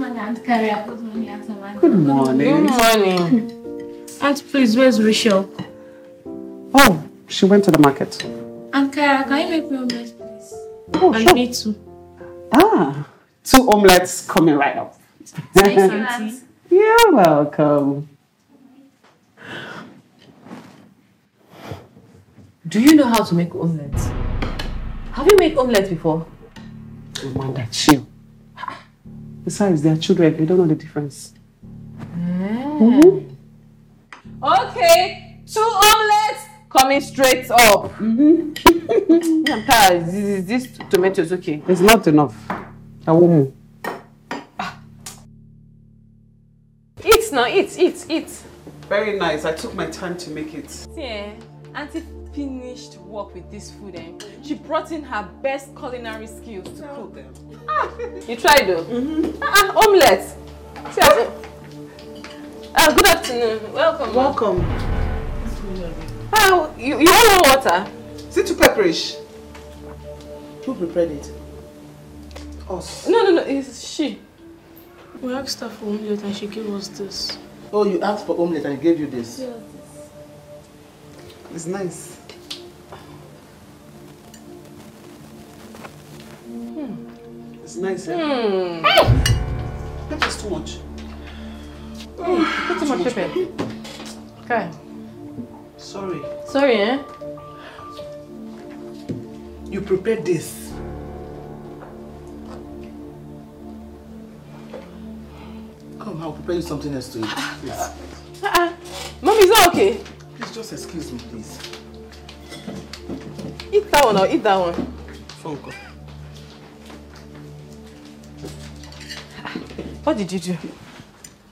morning, Aunt Carrie. Good morning, Aunt Amanda. Good morning. Good morning. Aunt, please, where's Rachel? Oh, she went to the market. Aunt Carrie, can you make me omelette, please? Oh, And sure. me too. Ah, 2 omelets coming right up. Thank you, Auntie. You're welcome. Do you know how to make omelets? Have you made omelets before? Amanda, chill. Besides, they are children. They don't know the difference. Okay, 2 omelets coming straight up. I'm tired. This tomato is okay. It's not enough. I won't. Eat now, eat. Very nice. I took my time to make it. Yeah, Auntie finished work with this food and she brought in her best culinary skills to cook them. You tried though? Omelette. Good afternoon. Welcome. Welcome. You want water? Is it too pepperish? Who prepared it? Us. No, it's she. We asked her for omelette and she gave us this. Oh, you asked for omelette and he gave you this? Yeah. It's nice. It's nice, eh? Pepper's too much. Put too much pepper. Okay. Sorry, eh? you prepared this. Come, I'll prepare you something else to eat. Please. Mommy, is that okay? Please just excuse me, please. Eat that one or eat that one. Funko. What did you do?